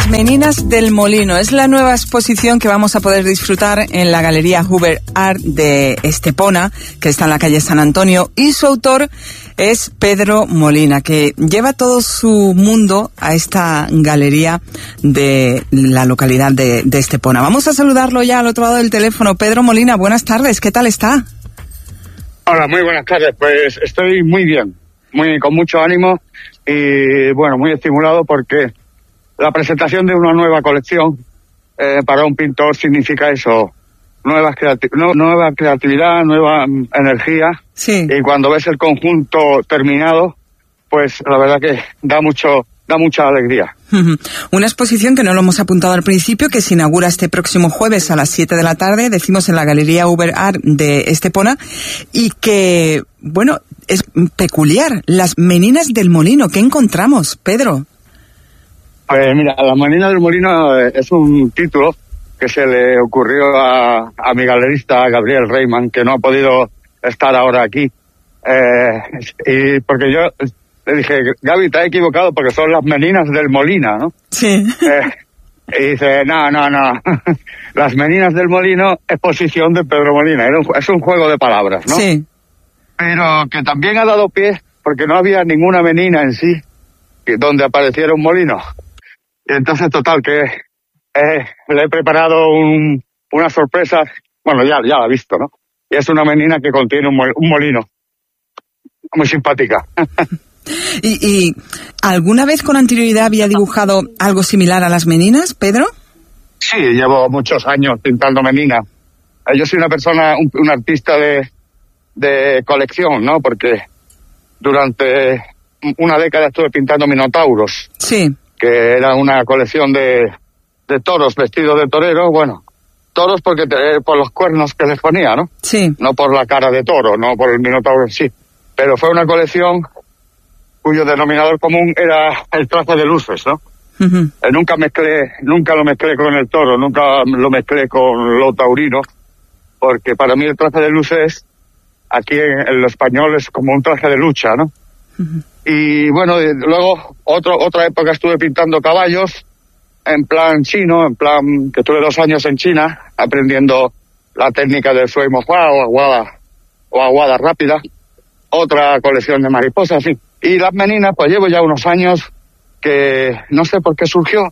Las Meninas del Molino es la nueva exposición que vamos a poder disfrutar en la Galería Huber Art de Estepona, que está en la calle San Antonio, y su autor es Pedro Molina, que lleva todo su mundo a esta galería de la localidad de Estepona. Vamos a saludarlo ya al otro lado del teléfono. Pedro Molina, buenas tardes, ¿qué tal está? Hola, muy buenas tardes. Pues estoy muy bien, con mucho ánimo y bueno, muy estimulado porque la presentación de una nueva colección para un pintor significa eso, nueva creatividad, nueva energía. Sí. Y cuando ves el conjunto terminado, pues la verdad que da mucha alegría. Una exposición que no lo hemos apuntado al principio, que se inaugura este próximo jueves a las 7 de la tarde, decimos en la Galería Huber Art de Estepona, y que, bueno, es peculiar. Las Meninas del Molino, ¿qué encontramos, Pedro? Pues mira, Las Meninas del Molino es un título que se le ocurrió a mi galerista Gabriel Reimann, que no ha podido estar ahora aquí. Y porque yo le dije, Gaby, te has equivocado porque son Las Meninas del Molina, ¿no? Sí. Y dice, no. Las Meninas del Molino, exposición de Pedro Molina. Es un juego de palabras, ¿no? Sí. Pero que también ha dado pie, porque no había ninguna menina en sí donde apareciera un molino. Y entonces, total, que le he preparado una sorpresa. Bueno, ya la he visto, ¿no? Y es una menina que contiene un molino. Muy simpática. ¿Y alguna vez con anterioridad había dibujado algo similar a las meninas, Pedro? Sí, llevo muchos años pintando meninas. Yo soy una persona, un artista de colección, ¿no? Porque durante una década estuve pintando minotauros. Sí. Que era una colección de toros vestidos de torero. Bueno, toros porque por los cuernos que les ponía, ¿no? Sí. No por la cara de toro, no por el minotauro en sí. Pero fue una colección cuyo denominador común era el traje de luces, ¿no? Uh-huh. Nunca lo mezclé con el toro, nunca lo mezclé con lo taurino, porque para mí el traje de luces aquí en lo español es como un traje de lucha, ¿no? Uh-huh. Y bueno, luego otra época estuve pintando caballos en plan chino, en plan que estuve 2 años en China aprendiendo la técnica del Shui Mo Hua o aguada rápida. Otra colección de mariposas, sí. Y las meninas, pues llevo ya unos años que no sé por qué surgió.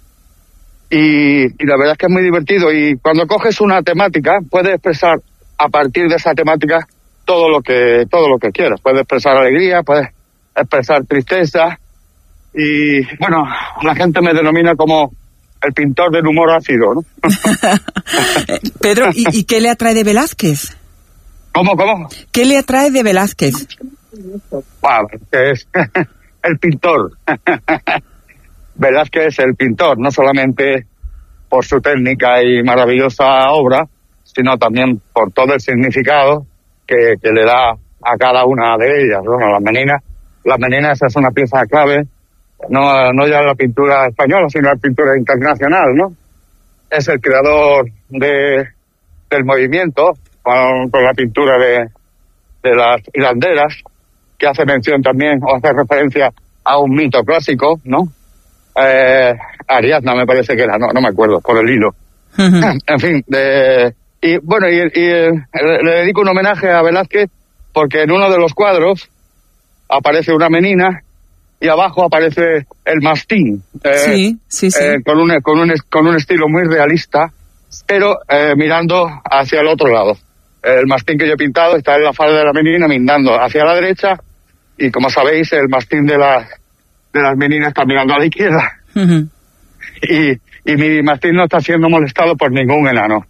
Y la verdad es que es muy divertido. Y cuando coges una temática, puedes expresar a partir de esa temática todo lo que quieras. Puedes expresar alegría, puedes expresar tristeza. Y bueno, la gente me denomina como el pintor del humor ácido, ¿no? Pedro, ¿y qué le atrae de Velázquez? ¿Cómo? ¿Qué le atrae de Velázquez? Que es el pintor. Velázquez es el pintor, no solamente por su técnica y maravillosa obra, sino también por todo el significado que le da a cada una de ellas. Bueno, las meninas es una pieza clave, no ya la pintura española, sino la pintura internacional, ¿no? Es el creador del movimiento, con la pintura de las hilanderas, que hace mención también, o hace referencia a un mito clásico, ¿no? Ariadna me parece que era, no me acuerdo, por el hilo. Uh-huh. En fin, y bueno, le dedico un homenaje a Velázquez porque en uno de los cuadros aparece una menina y abajo aparece el mastín. Sí. Con un estilo muy realista, pero mirando hacia el otro lado. El mastín que yo he pintado está en la falda de la menina mirando hacia la derecha y, como sabéis, el mastín de las meninas está mirando a la izquierda. Uh-huh. Y mi mastín no está siendo molestado por ningún enano.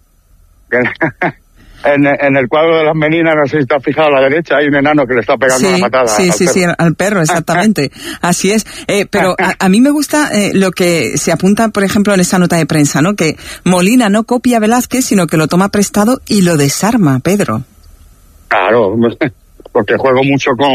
En el cuadro de las meninas, no sé si te has fijado a la derecha, hay un enano que le está pegando una patada al perro. Sí, al perro, exactamente. Así es. Pero a mí me gusta lo que se apunta, por ejemplo, en esa nota de prensa, ¿no? Que Molina no copia a Velázquez, sino que lo toma prestado y lo desarma, Pedro. Claro, porque juego mucho con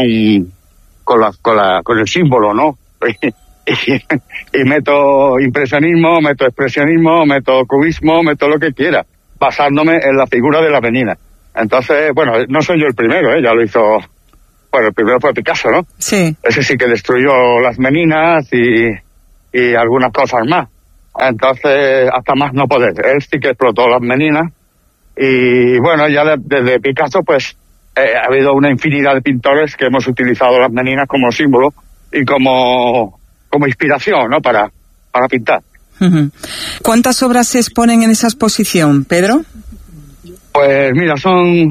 el símbolo, ¿no? Y meto impresionismo, meto expresionismo, meto cubismo, meto lo que quiera, basándome en la figura de la menina. Entonces, bueno, no soy yo el primero, ya lo hizo, bueno, el primero fue Picasso, ¿no? Sí. Ese sí que destruyó las meninas y algunas cosas más. Entonces, hasta más no poder. Él sí que explotó las meninas. Y bueno, ya desde Picasso, pues, ha habido una infinidad de pintores que hemos utilizado las meninas como símbolo y como inspiración, ¿no? Para pintar. ¿Cuántas obras se exponen en esa exposición, Pedro? Pues mira, son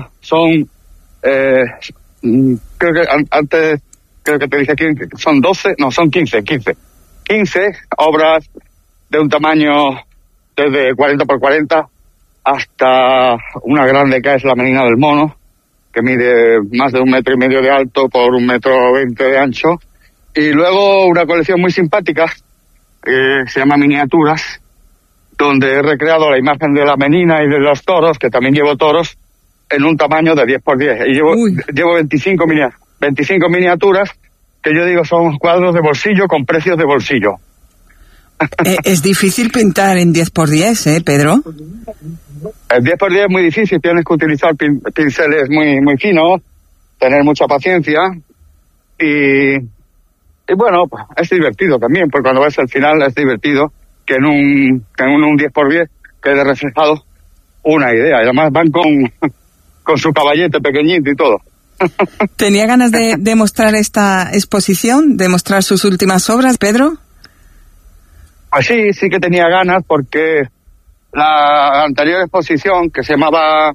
creo que antes, creo que te dije aquí, son 12, no, son 15 obras de un tamaño desde 40 por 40 hasta una grande que es la Menina del Mono, que mide más de 1,5 metros de alto por 1,20 metros de ancho. Y luego una colección muy simpática, se llama Miniaturas, donde he recreado la imagen de la menina y de los toros, que también llevo toros, en un tamaño de 10 por 10. Y llevo 25 miniaturas, que yo digo son cuadros de bolsillo con precios de bolsillo. Es difícil pintar en 10 por 10, Pedro. El 10 por 10 es muy difícil, tienes que utilizar pinceles muy finos, tener mucha paciencia y bueno, pues es divertido también, porque cuando ves el final es divertido que en un 10 por 10 quede reflejado una idea. Y además van con su caballete pequeñito y todo. ¿Tenía ganas de mostrar esta exposición, de mostrar sus últimas obras, Pedro? Pues sí que tenía ganas, porque la anterior exposición, que se llamaba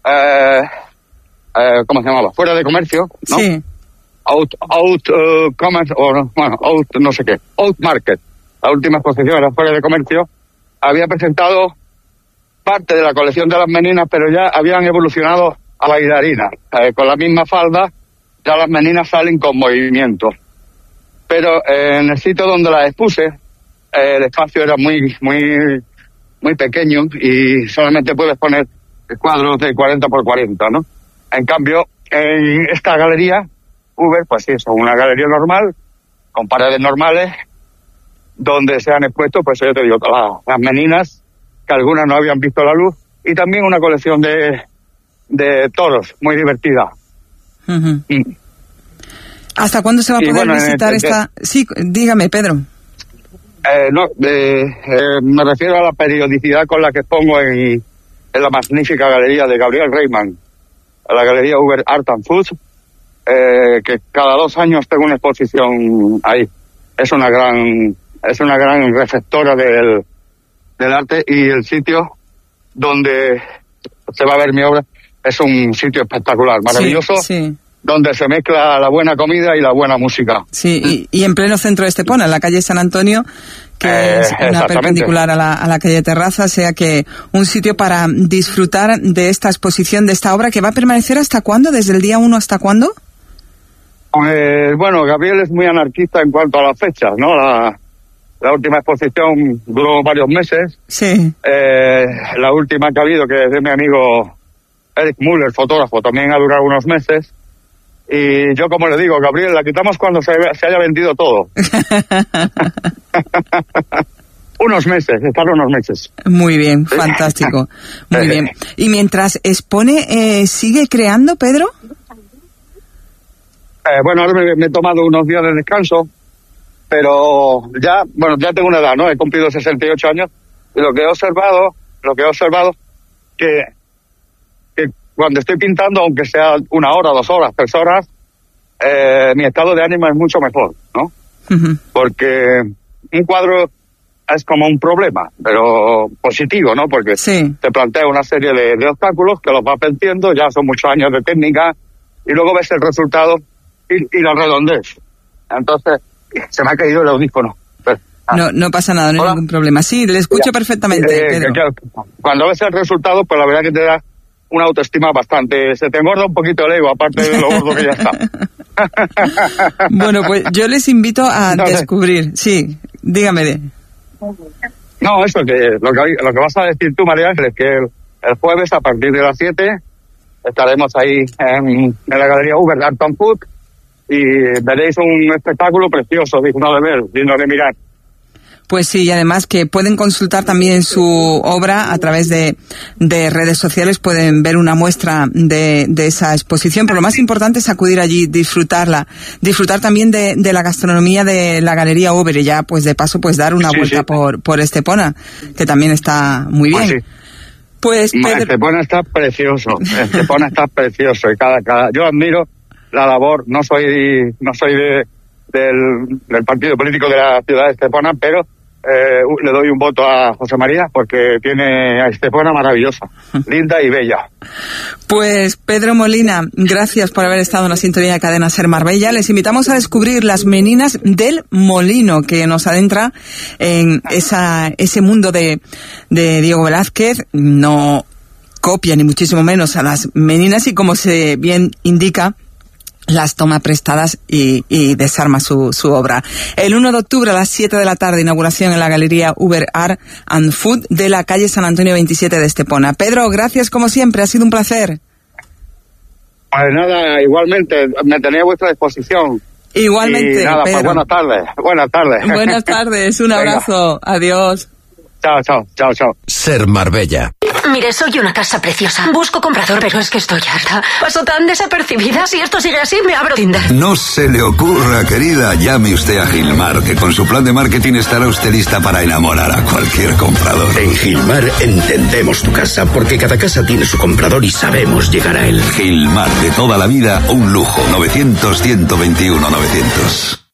¿cómo se llamaba? Fuera de Comercio, ¿no? Sí. Out Market. La última exposición era Fuera de Comercio. Había presentado parte de la colección de las meninas, pero ya habían evolucionado a bailarinas. Con la misma falda, ya las meninas salen con movimiento. Pero en el sitio donde las expuse, el espacio era muy pequeño y solamente puedes poner cuadros de 40 por 40, ¿no? En cambio, en esta galería, Uber, pues sí, es una galería normal, con paredes normales, donde se han expuesto, pues yo te digo, las meninas, que algunas no habían visto la luz, y también una colección de toros, muy divertida. Uh-huh. ¿Hasta cuándo se va a poder visitar esta...? Sí, dígame, Pedro. Me refiero a la periodicidad con la que expongo en la magnífica galería de Gabriel Reimann, la galería Uber Art and Food, que cada 2 años tengo una exposición ahí. Es una gran receptora del arte, y el sitio donde se va a ver mi obra es un sitio espectacular, maravilloso, sí. Donde se mezcla la buena comida y la buena música. Sí, y en pleno centro de Estepona, en la calle San Antonio, que es una perpendicular a la calle Terraza, o sea que un sitio para disfrutar de esta exposición, de esta obra, que va a permanecer ¿hasta cuándo? ¿Desde el día 1 hasta cuándo? Bueno, Gabriel es muy anarquista en cuanto a las fechas, ¿no? La última exposición duró varios meses. Sí. La última que ha habido, que es de mi amigo Eric Müller, fotógrafo, también ha durado unos meses. Y yo, como le digo, Gabriel, la quitamos cuando se haya vendido todo. Unos meses. Muy bien, fantástico. Muy bien. Y mientras expone, ¿sigue creando, Pedro? Bueno, ahora me he tomado unos días de descanso, pero ya tengo una edad, ¿no? He cumplido 68 años, y lo que he observado, que cuando estoy pintando, aunque sea 1 hora, 2 horas, 3 horas, mi estado de ánimo es mucho mejor, ¿no? Uh-huh. Porque un cuadro es como un problema, pero positivo, ¿no? Porque te plantea una serie de obstáculos que los vas venciendo, ya son muchos años de técnica, y luego ves el resultado y la redondez. Entonces, se me ha caído el audífono. No pasa nada, no hay ningún problema. Sí, le escucho perfectamente, Pedro. Cuando ves el resultado, pues la verdad que te da una autoestima bastante... Se te engorda un poquito el ego, aparte de lo gordo que ya está. Bueno, pues yo les invito a descubrir. Sí, dígame. No, eso, que lo que vas a decir tú, María Ángeles, que el jueves a partir de las 7 estaremos ahí en la galería Uber Art and Food, y veréis un espectáculo precioso, digno de ver, digno de mirar. Pues sí, y además que pueden consultar también su obra a través de redes sociales, pueden ver una muestra de esa exposición, pero lo más importante es acudir allí, disfrutar también de la gastronomía de la Galería Uber, y ya pues de paso pues dar una vuelta por Estepona, que también está muy bien. Pues Pedro... Estepona está precioso, y cada yo admiro la labor, no soy del partido político de la ciudad de Estepona, pero le doy un voto a José María porque tiene a Estepona maravillosa, linda y bella. Pues Pedro Molina, gracias por haber estado en la sintonía de Cadena Ser Marbella. Les invitamos a descubrir las meninas del Molino, que nos adentra en ese mundo de Diego Velázquez. No copia ni muchísimo menos a las meninas, y como se bien indica, las toma prestadas y desarma su obra. El 1 de octubre a las 7 de la tarde, inauguración en la Galería Uber Art and Food de la calle San Antonio 27 de Estepona. Pedro, gracias como siempre, ha sido un placer. Pues nada, igualmente, me tenía a vuestra disposición. Igualmente, y nada, Pedro. Pues buenas tardes. Buenas tardes, un abrazo, adiós. Chao. Ser Marbella. Mire, soy una casa preciosa. Busco comprador, pero es que estoy harta. Paso tan desapercibida. Si esto sigue así, me abro Tinder. No se le ocurra, querida. Llame usted a Gilmar, que con su plan de marketing estará usted lista para enamorar a cualquier comprador. En Gilmar entendemos tu casa, porque cada casa tiene su comprador y sabemos llegar a él. Gilmar, de toda la vida, un lujo. 900-121-900.